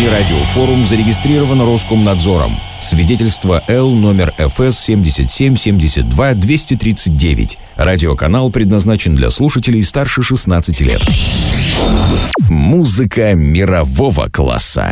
радиофорум зарегистрирован Роскомнадзором. Свидетельство Л номер ФС 77-72-239. Радиоканал предназначен для слушателей старше 16 лет. Музыка мирового класса.